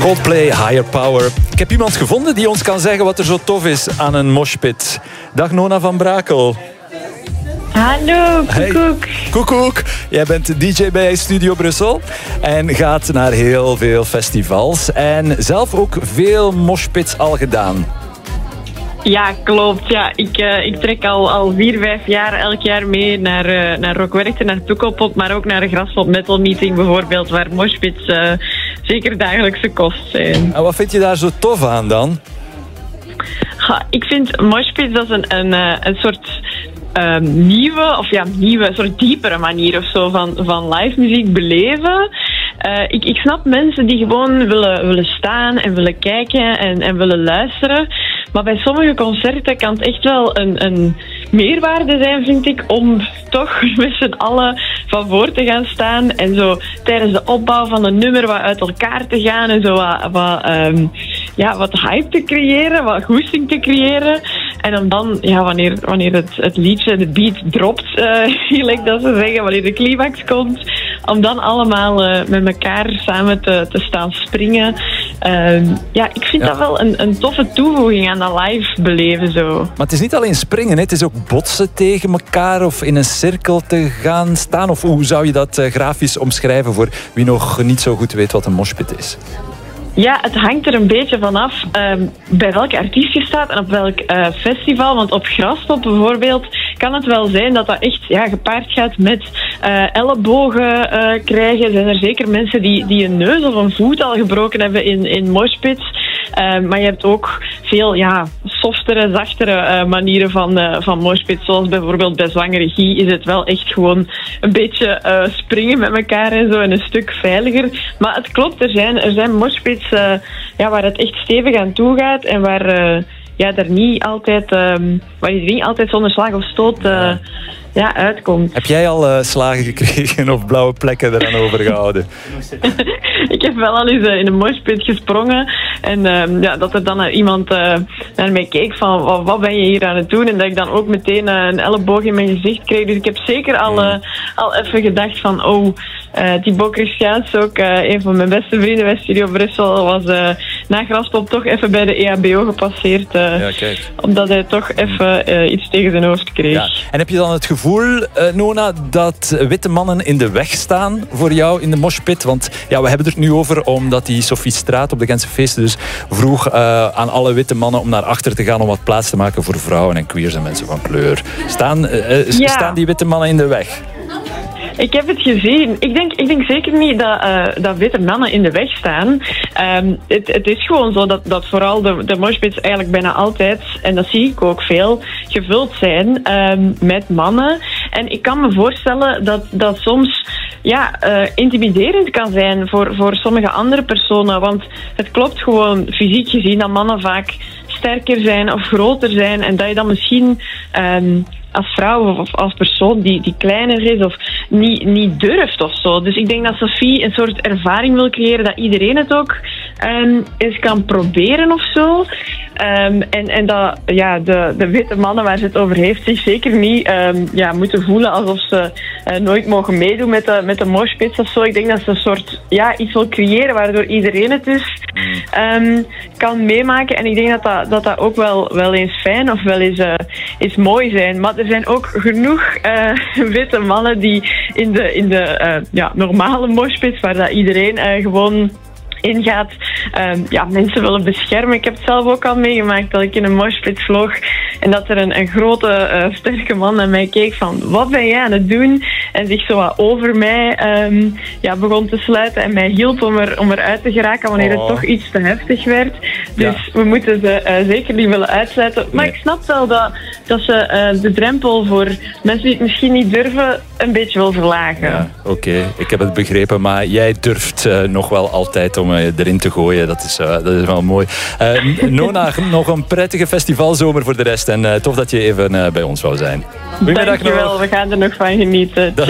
Coldplay, Higher Power. Ik heb iemand gevonden die ons kan zeggen wat er zo tof is aan een moshpit. Dag Nona van Brakel. Hallo, Koekoek. Hey. Koekoek, jij bent DJ bij Studio Brussel en gaat naar heel veel festivals. En zelf ook veel moshpits al gedaan. Ja, klopt. Ja, ik trek al 4-5 jaar elk jaar mee naar Rock Werchter, naar Pukkelpop, maar ook naar de Graspop Metal Meeting bijvoorbeeld, waar moshpits zeker dagelijkse kost zijn. En wat vind je daar zo tof aan dan? Ik vind moshpits als een soort nieuwe, een soort diepere manier of zo van live muziek beleven. Ik snap mensen die gewoon willen staan en willen kijken en willen luisteren. Maar bij sommige concerten kan het echt wel een meerwaarde zijn, vind ik, om toch met z'n allen van voor te gaan staan en zo tijdens de opbouw van een nummer wat uit elkaar te gaan en zo wat hype te creëren, wat goesting te creëren. En om dan, wanneer het liedje, de beat dropt, gelijk dat ze zeggen, wanneer de climax komt, om dan allemaal met elkaar samen te staan springen. Ik vind dat wel een toffe toevoeging aan dat live beleven zo. Maar het is niet alleen springen, hè? Het is ook botsen tegen elkaar of in een cirkel te gaan staan. Of hoe zou je dat grafisch omschrijven voor wie nog niet zo goed weet wat een moshpit is? Ja, het hangt er een beetje vanaf bij welke artiest je staat en op welk festival. Want op Graspop bijvoorbeeld kan het wel zijn dat echt gepaard gaat met ellebogen krijgen. Zijn er zeker mensen die een neus of een voet al gebroken hebben in moshpits. Maar je hebt ook veel softere, zachtere manieren van moshpits. Zoals bijvoorbeeld bij zwangere Guy is het wel echt gewoon een beetje springen met elkaar en zo en een stuk veiliger. Maar het klopt, er zijn moshpits waar het echt stevig aan toe gaat en waar je niet altijd zonder slag of stoot uitkomt. Heb jij al slagen gekregen of blauwe plekken eraan overgehouden? Ik heb wel al eens in een moshpit gesprongen en dat er dan iemand naar mij keek van wat ben je hier aan het doen en dat ik dan ook meteen een elleboog in mijn gezicht kreeg. Dus ik heb zeker al even gedacht van Thibaut Christiaans, ook een van mijn beste vrienden bij Studio Brussel, was na Graspop toch even bij de EHBO gepasseerd. Omdat hij toch even iets tegen zijn hoofd kreeg. Ja. En heb je dan het gevoel, Nona, dat witte mannen in de weg staan voor jou in de moshpit? Want we hebben het er nu over omdat die Sophie Straat op de Gentse feesten dus vroeg aan alle witte mannen om naar achter te gaan om wat plaats te maken voor vrouwen en queers en mensen van kleur. Staan die witte mannen in de weg? Ik heb het gezien. Ik denk zeker niet dat witte mannen in de weg staan. Het is gewoon zo dat vooral de moshpits eigenlijk bijna altijd, en dat zie ik ook veel, gevuld zijn met mannen. En ik kan me voorstellen dat soms intimiderend kan zijn voor sommige andere personen. Want het klopt gewoon fysiek gezien dat mannen vaak sterker zijn of groter zijn en dat je dan misschien als vrouw of als persoon die kleiner is of niet durft of zo. Dus ik denk dat Sophie een soort ervaring wil creëren dat iedereen het ook eens kan proberen of zo. En dat de witte mannen waar ze het over heeft zich zeker niet moeten voelen alsof ze nooit mogen meedoen met de moshpits of zo. Ik denk dat ze een soort iets wil creëren waardoor iedereen het dus kan meemaken. En ik denk dat ook wel eens fijn of wel eens mooi zijn. Maar er zijn ook genoeg witte mannen die in de normale moshpits, waar dat iedereen gewoon ingaat, mensen willen beschermen. Ik heb het zelf ook al meegemaakt dat ik in een moshpit vloog en dat er een grote, sterke man naar mij keek van wat ben jij aan het doen? En zich zo wat over mij begon te sluiten en mij hielp om eruit te geraken wanneer het toch iets te heftig werd. Dus we moeten ze zeker niet willen uitsluiten. Maar ik snap wel dat ze de drempel voor mensen die het misschien niet durven een beetje wil verlagen. Ja, oké. Ik heb het begrepen, maar jij durft nog wel altijd om erin te gooien. Dat is wel mooi. Nona, nog een prettige festivalzomer voor de rest en tof dat je even bij ons wou zijn. Dankjewel, we gaan er nog van genieten.